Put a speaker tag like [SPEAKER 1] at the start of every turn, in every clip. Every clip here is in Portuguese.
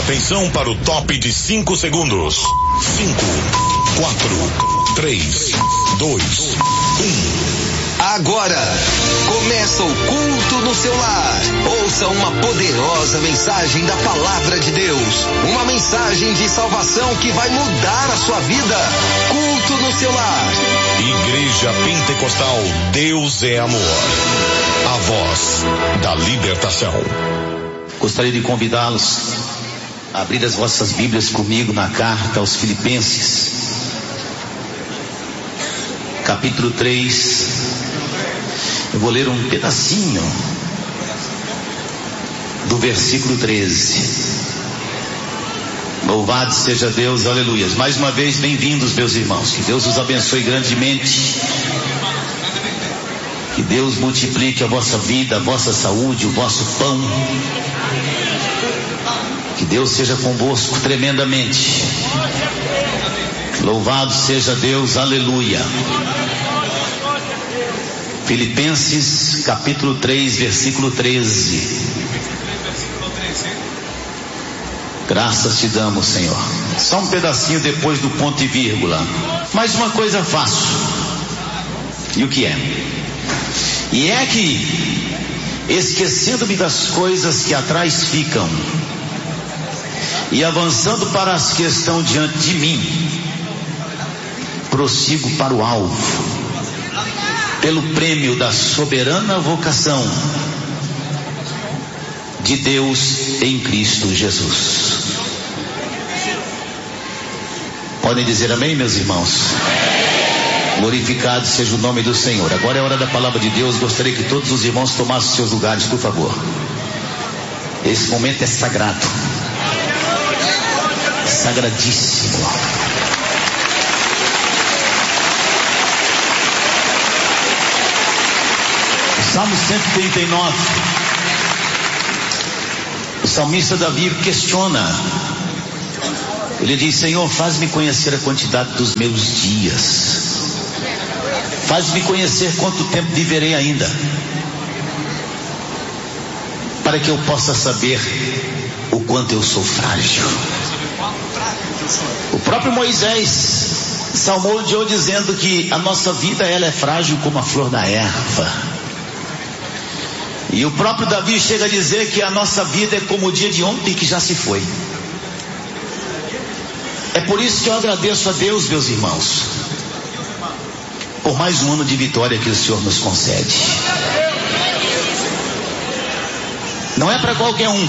[SPEAKER 1] Atenção para o top de 5 segundos. 5, 4, 3, 2, 1.
[SPEAKER 2] Agora, começa o culto no seu lar. Ouça uma poderosa mensagem da Palavra de Deus. Uma mensagem de salvação que vai mudar a sua vida. Culto no seu lar.
[SPEAKER 1] Igreja Pentecostal Deus é Amor. A voz da libertação.
[SPEAKER 3] Gostaria de convidá-los a abrir as vossas Bíblias comigo na carta aos Filipenses, capítulo 3. Eu vou ler um pedacinho do versículo 13. Louvado seja Deus, aleluias. Mais uma vez, bem-vindos, meus irmãos. Que Deus os abençoe grandemente. Que Deus multiplique a vossa vida, a vossa saúde, o vosso pão. Que Deus seja convosco tremendamente. Louvado seja Deus, aleluia. Filipenses capítulo 3, versículo 13. Graças te damos, Senhor. Só um pedacinho depois do ponto e vírgula. Mas uma coisa faço. E o que é? E é que, esquecendo-me das coisas que atrás ficam, e avançando para as que estão diante de mim, prossigo para o alvo, pelo prêmio da soberana vocação de Deus em Cristo Jesus. Podem dizer amém, meus irmãos? Glorificado seja o nome do Senhor. Agora é hora da palavra de Deus. Gostaria que todos os irmãos tomassem seus lugares, por favor. Esse momento é sagrado, sagradíssimo. Salmo 139. O salmista Davi questiona. Ele diz: Senhor, faz-me conhecer a quantidade dos meus dias. Faz-me conhecer quanto tempo viverei ainda, para que eu possa saber o quanto eu sou frágil. O próprio Moisés salmodiou dizendo que a nossa vida ela é frágil como a flor da erva. E o próprio Davi chega a dizer que a nossa vida é como o dia de ontem que já se foi. É por isso que eu agradeço a Deus, meus irmãos, por mais um ano de vitória que o Senhor nos concede. Não é para qualquer um.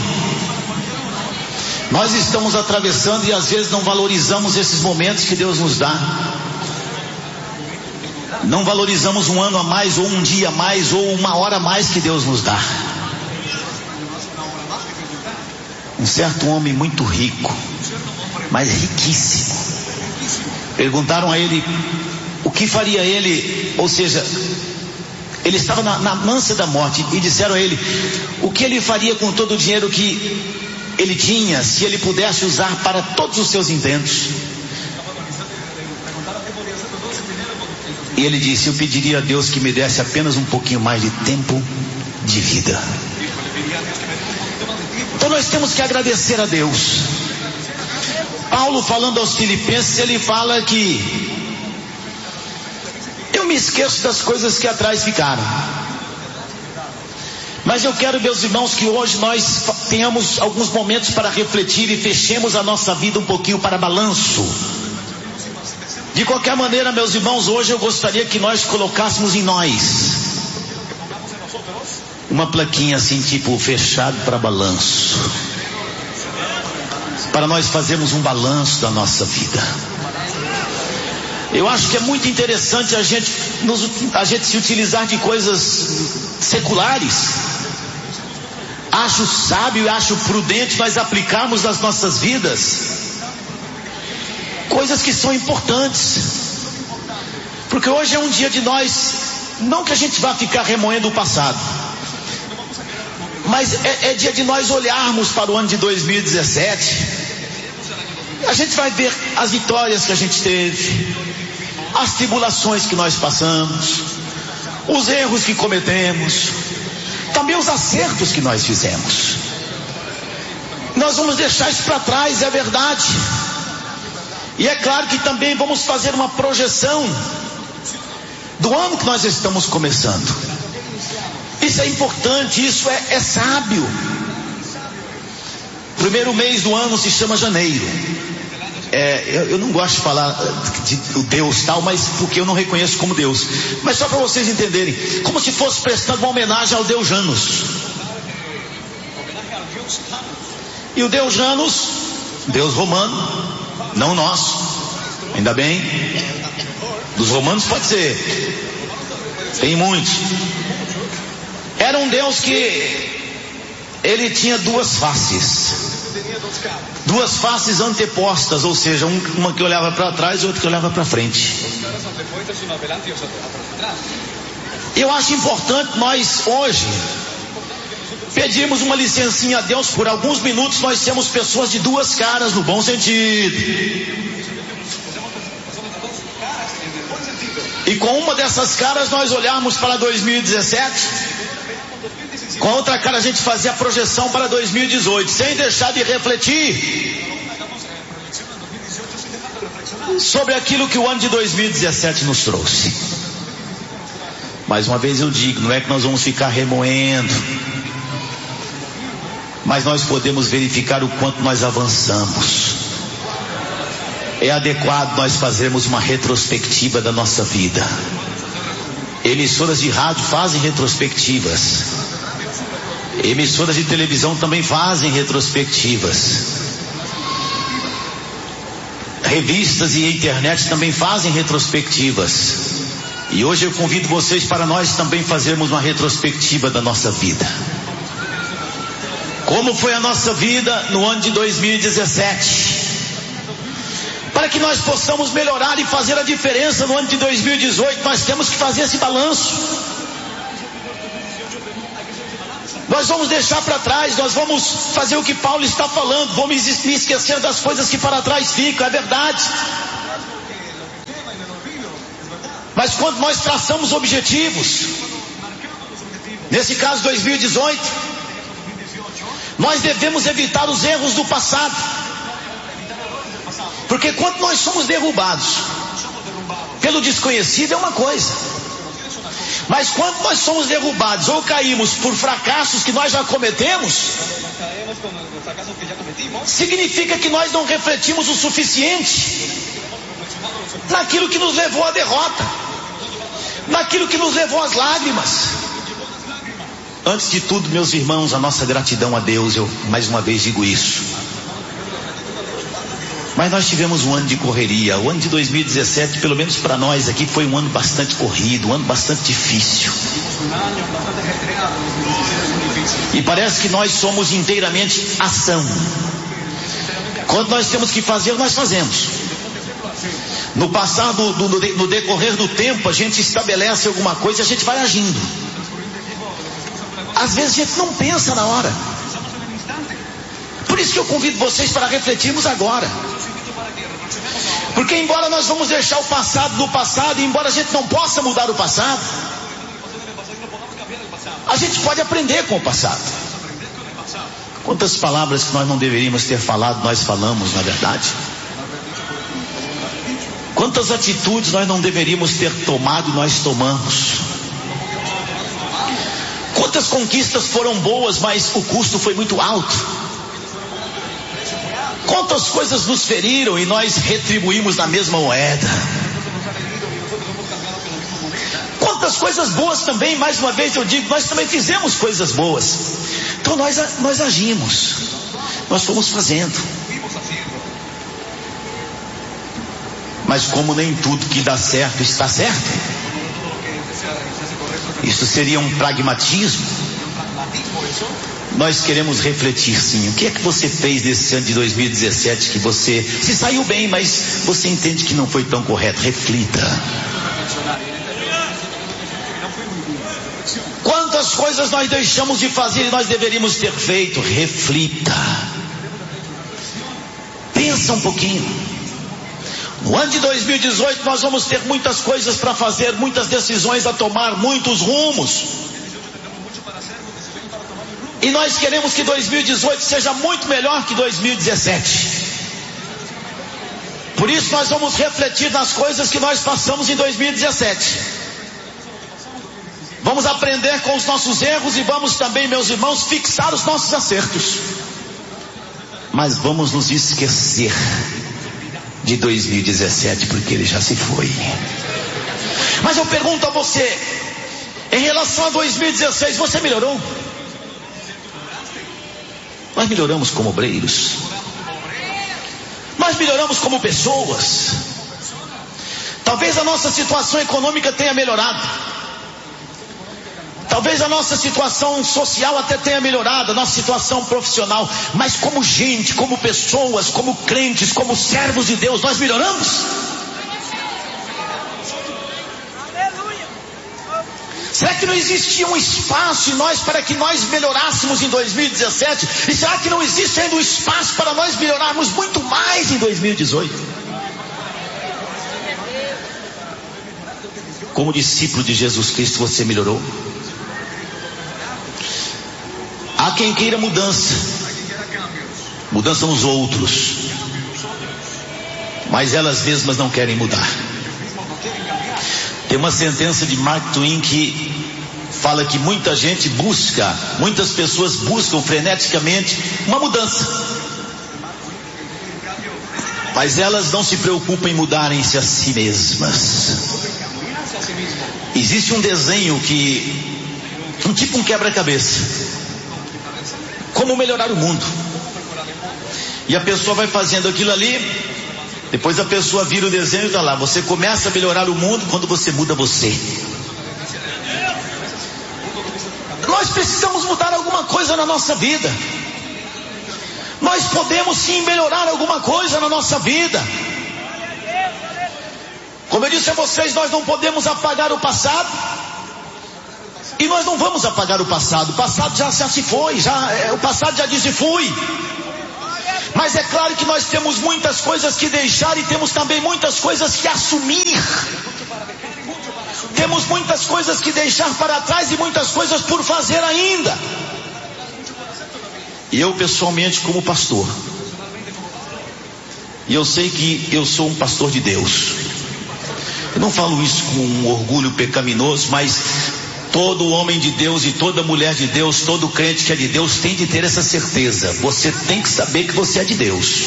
[SPEAKER 3] Nós estamos atravessando e às vezes não valorizamos esses momentos que Deus nos dá. Não valorizamos um ano a mais, ou um dia a mais, ou uma hora a mais que Deus nos dá. Um certo homem muito rico, mas riquíssimo, perguntaram a ele o que faria ele, ou seja, ele estava na ânsia da morte, e disseram a ele o que ele faria com todo o dinheiro que ele tinha, se ele pudesse usar para todos os seus intentos. E ele disse: eu pediria a Deus que me desse apenas um pouquinho mais de tempo de vida. Então nós temos que agradecer a Deus. Paulo, falando aos Filipenses, ele fala que eu me esqueço das coisas que atrás ficaram. Mas eu quero, meus irmãos, que hoje nós tenhamos alguns momentos para refletir e fechemos a nossa vida um pouquinho para balanço. De qualquer maneira, meus irmãos, hoje eu gostaria que nós colocássemos em nós uma plaquinha assim, tipo fechado para balanço, para nós fazermos um balanço da nossa vida. Eu acho que é muito interessante a gente se utilizar de coisas seculares. Acho sábio e acho prudente nós aplicarmos nas nossas vidas coisas que são importantes, porque hoje é um dia de nós, não que a gente vá ficar remoendo o passado, mas é dia de nós olharmos para o ano de 2017. A gente vai ver as vitórias que a gente teve, as tribulações que nós passamos, os erros que cometemos, também os acertos que nós fizemos. Nós vamos deixar isso para trás, é verdade. E é claro que também vamos fazer uma projeção do ano que nós estamos começando. Isso é importante, isso é sábio. Primeiro mês do ano se chama janeiro. Eu não gosto de falar de Deus tal, mas porque eu não reconheço como Deus. Mas só para vocês entenderem, como se fosse prestando uma homenagem ao Deus Janus. E o Deus Janus, Deus romano, não nosso, ainda bem. Dos romanos pode ser, tem muitos. Era um Deus que ele tinha duas faces antepostas, ou seja, uma que olhava para trás e outra que olhava para frente. Eu acho importante nós hoje pedirmos uma licencinha a Deus por alguns minutos. Nós temos pessoas de duas caras, no bom sentido. E com uma dessas caras nós olharmos para 2017, com a outra cara a gente fazer a projeção para 2018, sem deixar de refletir sobre aquilo que o ano de 2017 nos trouxe. Mais uma vez eu digo, não é que nós vamos ficar remoendo, mas nós podemos verificar o quanto nós avançamos. É adequado nós fazermos uma retrospectiva da nossa vida. Emissoras de rádio fazem retrospectivas. Emissoras de televisão também fazem retrospectivas. Revistas e internet também fazem retrospectivas. E hoje eu convido vocês para nós também fazermos uma retrospectiva da nossa vida. Como foi a nossa vida no ano de 2017? Para que nós possamos melhorar e fazer a diferença no ano de 2018, nós temos que fazer esse balanço. Nós vamos deixar para trás, nós vamos fazer o que Paulo está falando, vamos me esquecer das coisas que para trás ficam, é verdade. Mas quando nós traçamos objetivos, nesse caso 2018, nós devemos evitar os erros do passado. Porque quando nós somos derrubados pelo desconhecido é uma coisa, mas quando nós somos derrubados ou caímos por fracassos que nós já cometemos, significa que nós não refletimos o suficiente naquilo que nos levou à derrota, naquilo que nos levou às lágrimas. Antes de tudo, meus irmãos, a nossa gratidão a Deus, eu mais uma vez digo isso. Mas nós tivemos um ano de correria. O ano de 2017, pelo menos para nós aqui, foi um ano bastante corrido, um ano bastante difícil. E parece que nós somos inteiramente ação. Quando nós temos que fazer, nós fazemos. No passado, no decorrer do tempo, a gente estabelece alguma coisa e a gente vai agindo. Às vezes a gente não pensa na hora. Por isso que eu convido vocês para refletirmos agora. Porque embora nós vamos deixar o passado no passado, e embora a gente não possa mudar o passado, a gente pode aprender com o passado. Quantas palavras que nós não deveríamos ter falado, nós falamos, na verdade. Quantas atitudes nós não deveríamos ter tomado, nós tomamos. Quantas conquistas foram boas, mas o custo foi muito alto. Quantas coisas nos feriram e nós retribuímos na mesma moeda. Quantas coisas boas também, mais uma vez eu digo, nós também fizemos coisas boas. Então nós agimos, nós fomos fazendo. Mas como nem tudo que dá certo está certo, isso seria um pragmatismo. Nós queremos refletir sim. O que é que você fez nesse ano de 2017 que você se saiu bem, mas você entende que não foi tão correto? Reflita. Quantas coisas nós deixamos de fazer e nós deveríamos ter feito? Reflita. Pensa um pouquinho. No ano de 2018 nós vamos ter muitas coisas para fazer, muitas decisões a tomar, muitos rumos. E nós queremos que 2018 seja muito melhor que 2017. Por isso nós vamos refletir nas coisas que nós passamos em 2017. Vamos aprender com os nossos erros e vamos também, meus irmãos, fixar os nossos acertos. Mas vamos nos esquecer de 2017, porque ele já se foi. Mas eu pergunto a você, em relação a 2016, você melhorou? Nós melhoramos como obreiros. Nós melhoramos como pessoas. Talvez a nossa situação econômica tenha melhorado. Talvez a nossa situação social até tenha melhorado, a nossa situação profissional. Mas como gente, como pessoas, como crentes, como servos de Deus, nós melhoramos? Será que não existia um espaço em nós para que nós melhorássemos em 2017? E será que não existe ainda um espaço para nós melhorarmos muito mais em 2018? Como discípulo de Jesus Cristo, você melhorou? Há quem queira mudança. Mudança nos outros. Mas elas mesmas não querem mudar. Tem uma sentença de Mark Twain que fala que muitas pessoas buscam freneticamente uma mudança. Mas elas não se preocupam em mudarem-se a si mesmas. Existe um desenho tipo um quebra-cabeça. Como melhorar o mundo. E a pessoa vai fazendo aquilo ali. Depois a pessoa vira o desenho e está lá. Você começa a melhorar o mundo quando você muda você. Nós precisamos mudar alguma coisa na nossa vida. Nós podemos sim melhorar alguma coisa na nossa vida. Como eu disse a vocês, nós não podemos apagar o passado. E nós não vamos apagar o passado. O passado já se foi. O passado já disse fui. Mas é claro que nós temos muitas coisas que deixar e temos também muitas coisas que assumir. Temos muitas coisas que deixar para trás e muitas coisas por fazer ainda. E eu pessoalmente como pastor, e eu sei que eu sou um pastor de Deus. Eu não falo isso com um orgulho pecaminoso, mas todo homem de Deus e toda mulher de Deus, todo crente que é de Deus tem de ter essa certeza. Você tem que saber que você é de Deus.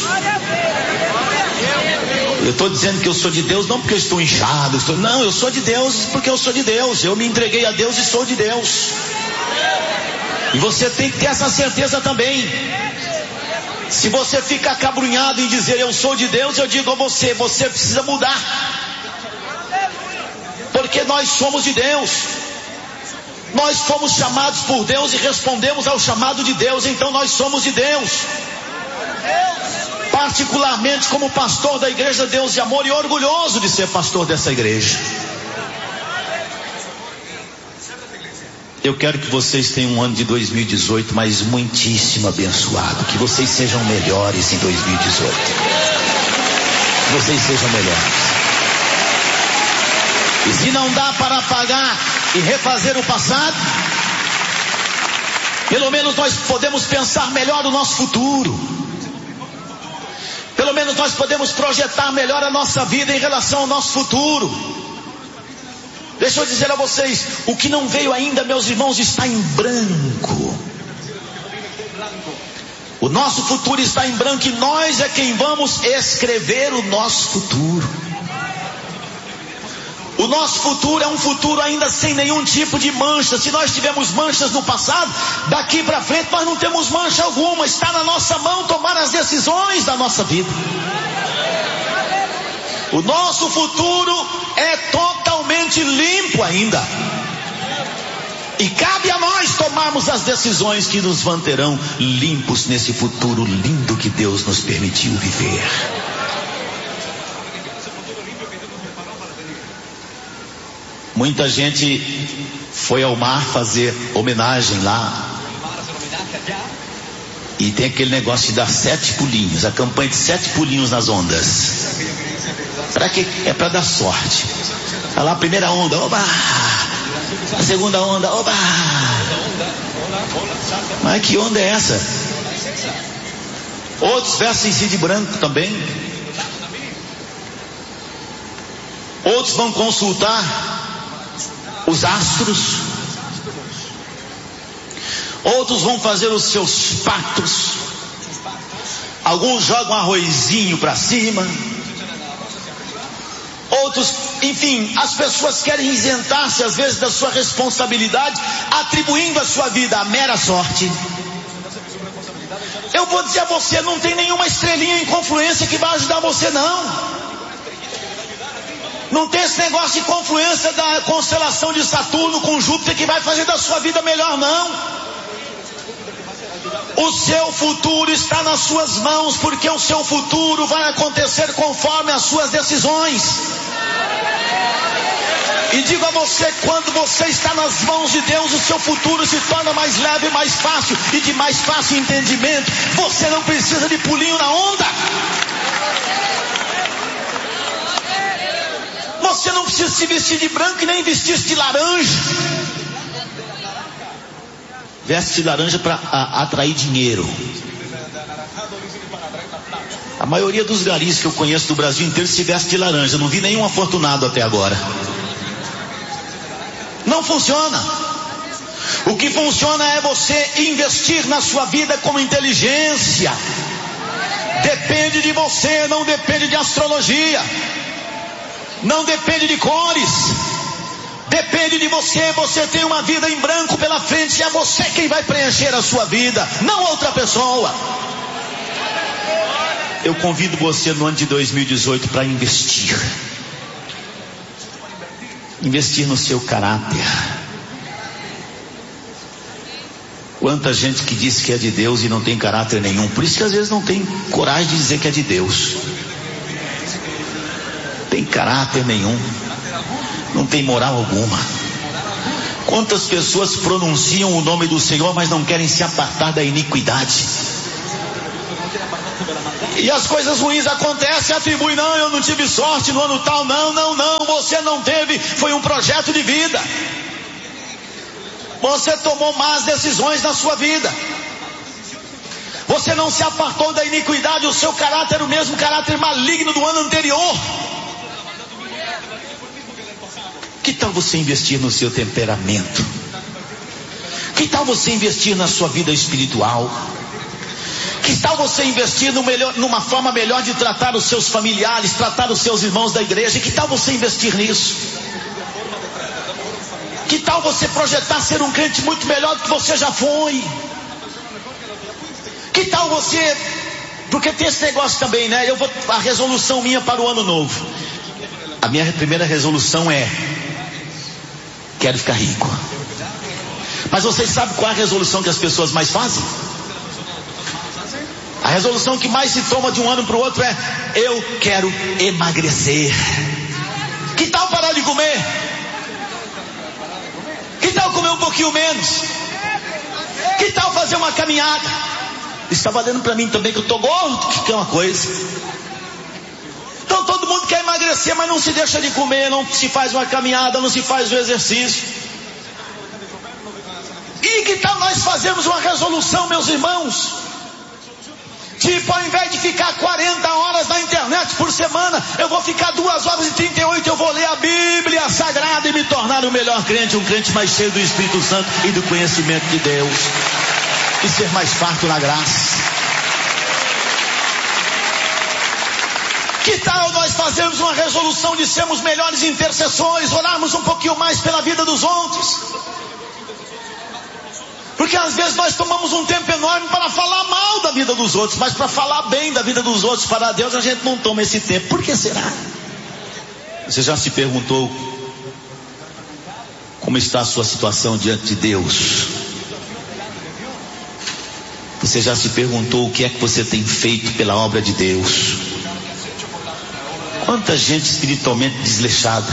[SPEAKER 3] Eu estou dizendo que eu sou de Deus não porque eu estou inchado. Não, eu sou de Deus porque eu sou de Deus. Eu me entreguei a Deus e sou de Deus. E você tem que ter essa certeza também. Se você fica acabrunhado em dizer eu sou de Deus, eu digo a você precisa mudar. Porque nós somos de Deus. Nós fomos chamados por Deus e respondemos ao chamado de Deus, então nós somos de Deus. Particularmente como pastor da igreja Deus de Amor e orgulhoso de ser pastor dessa igreja. Eu quero que vocês tenham um ano de 2018, mas muitíssimo abençoado. Que vocês sejam melhores em 2018. Que vocês sejam melhores. E se não dá para apagar e refazer o passado, pelo menos nós podemos pensar melhor o nosso futuro. Pelo menos nós podemos projetar melhor a nossa vida em relação ao nosso futuro. Deixa eu dizer a vocês, o que não veio ainda, meus irmãos, está em branco. O nosso futuro está em branco e nós é quem vamos escrever o nosso futuro. O nosso futuro é um futuro ainda sem nenhum tipo de mancha. Se nós tivemos manchas no passado, daqui para frente nós não temos mancha alguma. Está na nossa mão tomar as decisões da nossa vida. O nosso futuro é totalmente limpo ainda. E cabe a nós tomarmos as decisões que nos manterão limpos nesse futuro lindo que Deus nos permitiu viver. Muita gente foi ao mar fazer homenagem lá. E tem aquele negócio de dar 7 pulinhos. A campanha de 7 pulinhos nas ondas. Para quê? É para dar sorte. Olha lá a primeira onda, oba! A segunda onda, oba! Mas que onda é essa? Outros vestem-se de branco também. Outros vão consultar os astros. Outros vão fazer os seus pactos. Alguns jogam arrozinho para cima. Outros, enfim, as pessoas querem isentar-se às vezes da sua responsabilidade, atribuindo a sua vida à mera sorte. Eu vou dizer a você, não tem nenhuma estrelinha em confluência que vai ajudar você, não. Não tem esse negócio de confluência da constelação de Saturno com Júpiter que vai fazer da sua vida melhor, não. O seu futuro está nas suas mãos, porque o seu futuro vai acontecer conforme as suas decisões. E digo a você, quando você está nas mãos de Deus, o seu futuro se torna mais leve, mais fácil e de mais fácil entendimento. Você não precisa de pulinho na onda. Você não precisa se vestir de branco e nem vestir-se de laranja. Veste de laranja para atrair dinheiro. A maioria dos garis que eu conheço do Brasil inteiro se veste de laranja. Não vi nenhum afortunado até agora. Não funciona. O que funciona é você investir na sua vida com inteligência. Depende de você, não depende de astrologia. Não depende de cores. Depende de você. Você tem uma vida em branco pela frente. E é você quem vai preencher a sua vida, não outra pessoa. Eu convido você no ano de 2018 para investir. Investir no seu caráter. Quanta gente que diz que é de Deus e não tem caráter nenhum. Por isso que às vezes não tem coragem de dizer que é de Deus. Tem caráter nenhum. Não tem moral alguma. Quantas pessoas pronunciam o nome do Senhor, mas não querem se apartar da iniquidade. E as coisas ruins acontecem, atribui, não, eu não tive sorte no ano tal, não, você não teve, foi um projeto de vida. Você tomou más decisões na sua vida. Você não se apartou da iniquidade, o seu caráter era o mesmo caráter maligno do ano anterior. Que tal você investir no seu temperamento? Que tal você investir na sua vida espiritual? Que tal você investir numa forma melhor de tratar os seus familiares, tratar os seus irmãos da igreja? Que tal você investir nisso? Que tal você projetar ser um crente muito melhor do que você já foi? Que tal você... Porque tem esse negócio também, né? A resolução minha para o ano novo. A minha primeira resolução é... Quero ficar rico. Mas vocês sabem qual é a resolução que as pessoas mais fazem? A resolução que mais se toma de um ano para o outro é: eu quero emagrecer. Que tal parar de comer? Que tal comer um pouquinho menos? Que tal fazer uma caminhada? Está valendo para mim também que eu estou gordo, que é uma coisa. Então todo mundo quer emagrecer, mas não se deixa de comer, não se faz uma caminhada, não se faz o exercício. E que tal nós fazermos uma resolução, meus irmãos? Tipo, ao invés de ficar 40 horas na internet por semana, eu vou ficar 2 horas e 38, eu vou ler a Bíblia Sagrada e me tornar o melhor crente, um crente mais cheio do Espírito Santo e do conhecimento de Deus. E ser mais farto na graça. Que tal nós fazermos uma resolução de sermos melhores intercessores, orarmos um pouquinho mais pela vida dos outros? Porque às vezes nós tomamos um tempo enorme para falar mal da vida dos outros, mas para falar bem da vida dos outros para Deus a gente não toma esse tempo. Por que será? Você já se perguntou como está a sua situação diante de Deus? Você já se perguntou o que é que você tem feito pela obra de Deus? Quanta gente espiritualmente desleixada,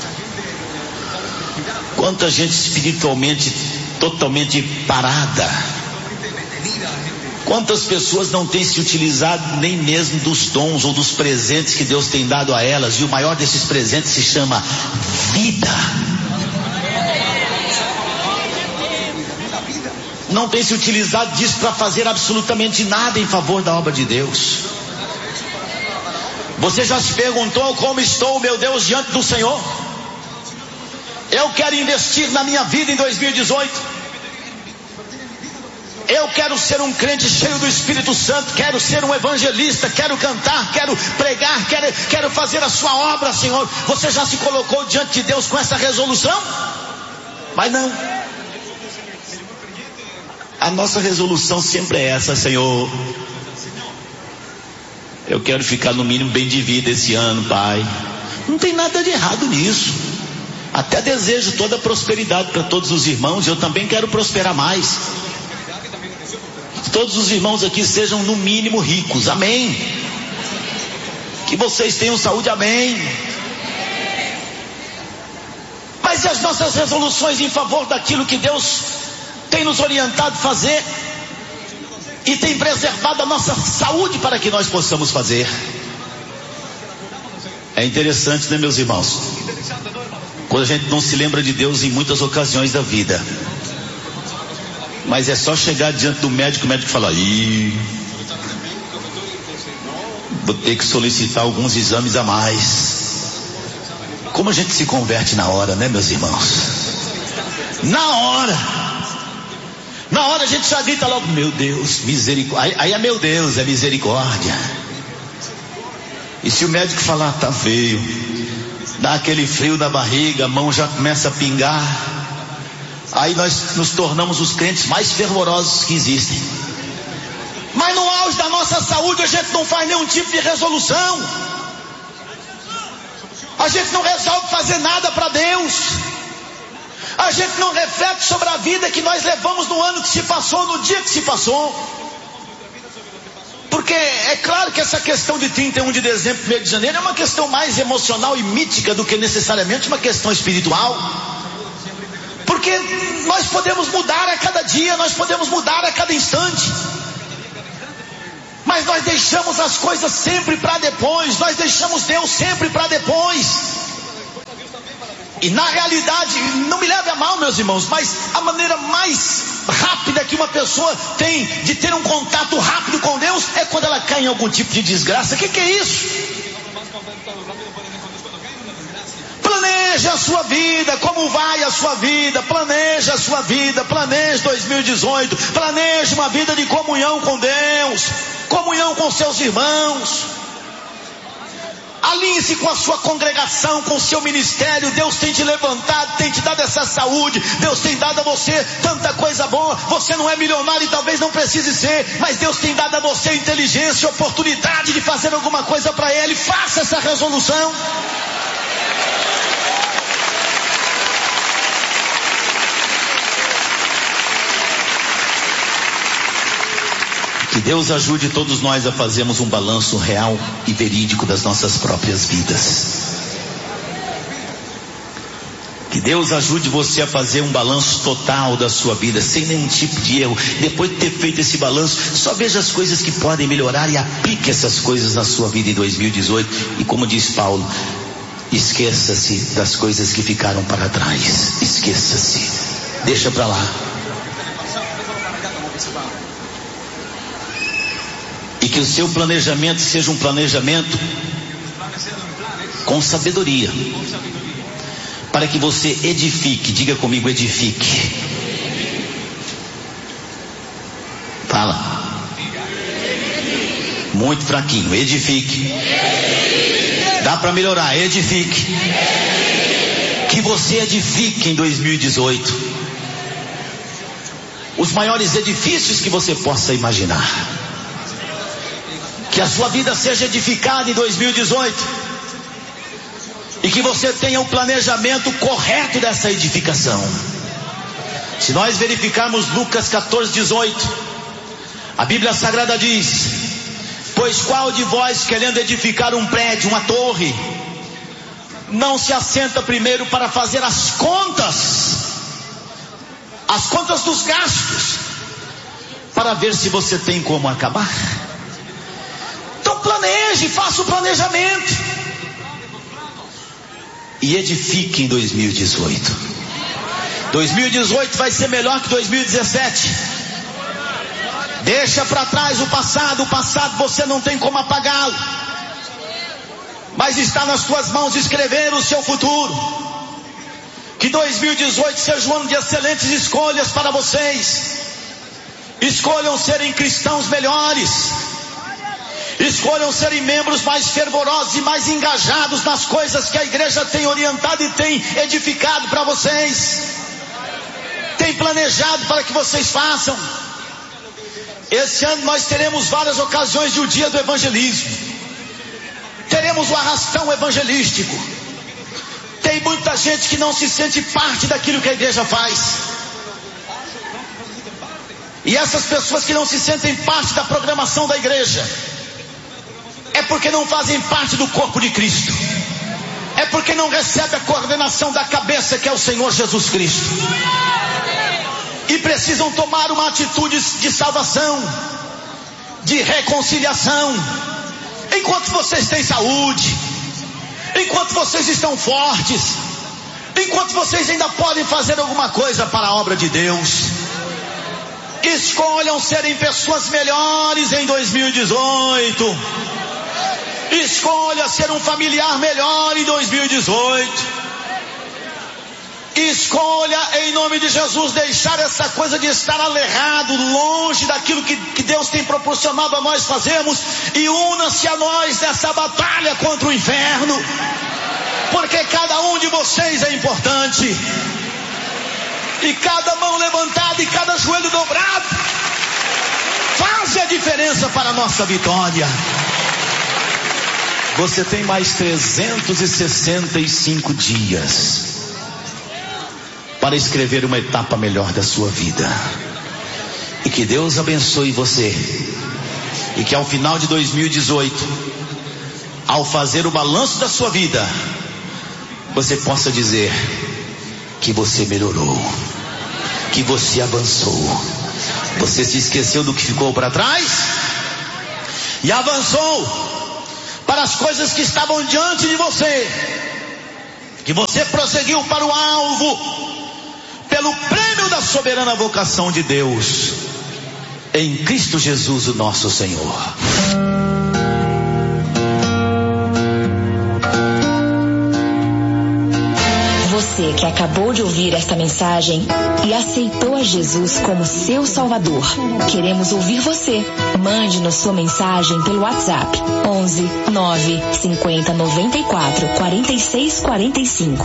[SPEAKER 3] quanta gente espiritualmente totalmente parada. Quantas pessoas não têm se utilizado nem mesmo dos dons ou dos presentes que Deus tem dado a elas, e o maior desses presentes se chama vida. não tem se utilizado disso para fazer absolutamente nada em favor da obra de Deus. Você já se perguntou como estou, meu Deus, diante do Senhor? Eu quero investir na minha vida em 2018. Eu quero ser um crente cheio do Espírito Santo, quero ser um evangelista, quero cantar, quero pregar, quero fazer a sua obra, Senhor. Você já se colocou diante de Deus com essa resolução? Mas não. A nossa resolução sempre é essa: Senhor, eu quero ficar no mínimo bem de vida esse ano, Pai. Não tem nada de errado nisso. Até desejo toda a prosperidade para todos os irmãos. Eu também quero prosperar mais. Todos os irmãos aqui sejam no mínimo ricos, amém? Que vocês tenham saúde, amém? Mas e as nossas resoluções em favor daquilo que Deus tem nos orientado a fazer e tem preservado a nossa saúde para que nós possamos fazer? É interessante, né, meus irmãos? Quando a gente não se lembra de Deus em muitas ocasiões da vida, mas é só chegar diante do médico, o médico fala: vou ter que solicitar alguns exames a mais. Como a gente se converte na hora, né, meus irmãos? Na hora a gente já grita logo: meu Deus, misericórdia. Aí é meu Deus, é misericórdia. E se o médico falar: tá feio, dá aquele frio na barriga, a mão já começa a pingar, aí nós nos tornamos os crentes mais fervorosos que existem. Mas no auge da nossa saúde a gente não faz nenhum tipo de resolução. A gente não resolve fazer nada para Deus. A gente não reflete sobre a vida que nós levamos no ano que se passou, no dia que se passou. Porque é claro que essa questão de 31 de dezembro, 1º de janeiro é uma questão mais emocional e mítica do que necessariamente uma questão espiritual. Porque nós podemos mudar a cada dia, nós podemos mudar a cada instante. Mas nós deixamos as coisas sempre para depois, nós deixamos Deus sempre para depois. E na realidade, não me leve a mal, meus irmãos, mas a maneira mais rápida que uma pessoa tem de ter um contato rápido com Deus é quando ela cai em algum tipo de desgraça. O que é isso? Planeje a sua vida, como vai a sua vida, planeje a sua vida, planeje 2018, planeje uma vida de comunhão com Deus, comunhão com seus irmãos. Alinhe-se com a sua congregação, com o seu ministério. Deus tem te levantado, tem te dado essa saúde, Deus tem dado a você tanta coisa boa. Você não é milionário e talvez não precise ser, mas Deus tem dado a você inteligência e oportunidade de fazer alguma coisa para Ele. Faça essa resolução. Que Deus ajude todos nós a fazermos um balanço real e verídico das nossas próprias vidas. Que Deus ajude você a fazer um balanço total da sua vida, sem nenhum tipo de erro. Depois de ter feito esse balanço, só veja as coisas que podem melhorar e aplique essas coisas na sua vida em 2018. E como diz Paulo, esqueça-se das coisas que ficaram para trás. Esqueça-se. Deixa para lá. E que o seu planejamento seja um planejamento com sabedoria, para que você edifique. Diga comigo: edifique. Fala. Muito fraquinho. Edifique. Dá para melhorar. Edifique. Que você edifique em 2018 os maiores edifícios que você possa imaginar. Que a sua vida seja edificada em 2018 e que você tenha um planejamento correto dessa edificação. Se nós verificarmos Lucas 14:18, a Bíblia Sagrada diz: pois qual de vós, querendo edificar um prédio, uma torre, não se assenta primeiro para fazer as contas dos gastos, para ver se você tem como acabar? Planeje, faça o planejamento e edifique em 2018. 2018 vai ser melhor que 2017. Deixa para trás o passado você não tem como apagá-lo. Mas está nas tuas mãos escrever o seu futuro. Que 2018 seja um ano de excelentes escolhas para vocês. Escolham serem cristãos melhores. Escolham serem membros mais fervorosos e mais engajados nas coisas que a igreja tem orientado e tem edificado para vocês. Tem planejado para que vocês façam. Esse ano nós teremos várias ocasiões de o dia do evangelismo. Teremos o arrastão evangelístico. Tem muita gente que não se sente parte daquilo que a igreja faz. E essas pessoas que não se sentem parte da programação da igreja, é porque não fazem parte do corpo de Cristo. É porque não recebem a coordenação da cabeça, que é o Senhor Jesus Cristo. E precisam tomar uma atitude de salvação, de reconciliação. Enquanto vocês têm saúde, enquanto vocês estão fortes, enquanto vocês ainda podem fazer alguma coisa para a obra de Deus, escolham serem pessoas melhores em 2018. Escolha ser um familiar melhor em 2018. Escolha, em nome de Jesus, deixar essa coisa de estar alerrado, longe daquilo que Deus tem proporcionado a nós fazermos, e una-se a nós nessa batalha contra o inferno, porque cada um de vocês é importante, e cada mão levantada e cada joelho dobrado faz a diferença para a nossa vitória. Você tem mais 365 dias para escrever uma etapa melhor da sua vida. E que Deus abençoe você. E que ao final de 2018, ao fazer o balanço da sua vida, você possa dizer que você melhorou, que você avançou. Você se esqueceu do que ficou para trás e avançou para as coisas que estavam diante de você. Que você prosseguiu para o alvo, pelo prêmio da soberana vocação de Deus, em Cristo Jesus, o nosso Senhor.
[SPEAKER 4] Você que acabou de ouvir esta mensagem e aceitou a Jesus como seu Salvador, queremos ouvir você. Mande-nos sua mensagem pelo WhatsApp 11 9 50 94 46 45.